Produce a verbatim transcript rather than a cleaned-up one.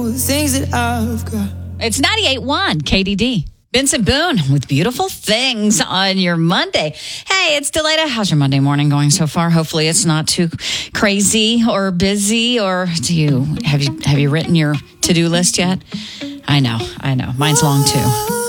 all the things that I've got. It's ninety-eight point one K D D. Vincent Boone with Beautiful Things on your Monday. Hey, it's Delita. How's your Monday morning going so far? Hopefully it's not too crazy or busy. Or do you have you have you written your to-do list yet? I know, I know. Mine's long too.